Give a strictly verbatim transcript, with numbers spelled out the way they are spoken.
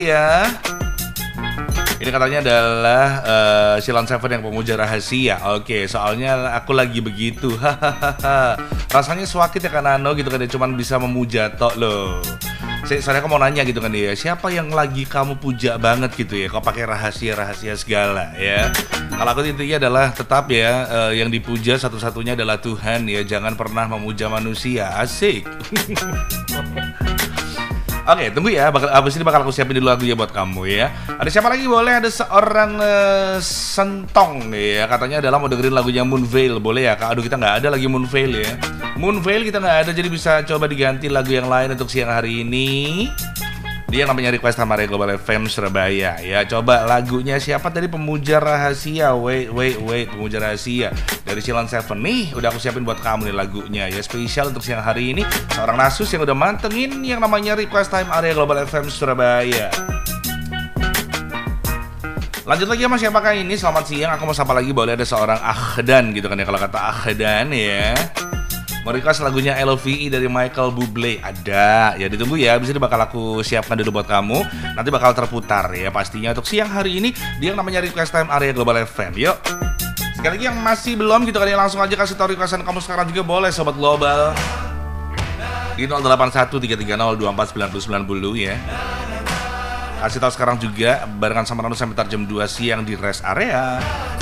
Ya. Ini katanya adalah uh, Sheila on Seven yang pemuja rahasia. Oke, soalnya aku lagi begitu. Hahaha. Rasanya swakit ya kan Nano gitu kan dia cuman bisa memuja tok loh. Saya aku mau nanya gitu kan dia, siapa yang lagi kamu puja banget gitu ya? Kok pakai rahasia-rahasia segala ya? Kalau aku intinya adalah tetap ya uh, yang dipuja satu-satunya adalah Tuhan ya. Jangan pernah memuja manusia. Asik. Oke, tunggu ya. Bakal abis ini bakal aku siapin dulu lagunya buat kamu ya. Ada siapa lagi? Boleh ada seorang uh, Sentong ya. Katanya adalah mau dengerin lagunya Moonveil. Boleh ya Kak? Aduh, kita nggak ada lagi Moonveil ya. Moonveil kita nggak ada, jadi bisa coba diganti lagu yang lain untuk siang hari ini. Dia namanya request sama Arya Global F M Surabaya ya. Coba lagunya siapa tadi, pemuja rahasia. Wait, wait, wait, pemuja rahasia dari Sheila on Seven nih. Udah aku siapin buat kamu nih lagunya ya, spesial untuk siang hari ini. Seorang Nasus yang udah mantengin yang namanya request time Arya Global F M Surabaya. Lanjut lagi sama siapakah ini? Selamat siang, aku mau sapa lagi. Boleh ada seorang Ahdan gitu kan ya, kalau kata Ahdan ya. Mau request lagunya L O V E dari Michael Bublé. Ada, ya ditunggu ya. Abis ini bakal aku siapkan dulu buat kamu. Nanti bakal terputar ya pastinya untuk siang hari ini. Dia yang namanya request time Arya Global F M. Yuk. Sekali lagi yang masih belum gitu kan ya, langsung aja kasih tahu requestan kamu sekarang juga boleh Sobat Global. Di nol delapan satu tiga tiga nol dua empat sembilan nol sembilan nol ya. Kasih tahu sekarang juga barengan sama Nano sampai jam dua siang di rest area.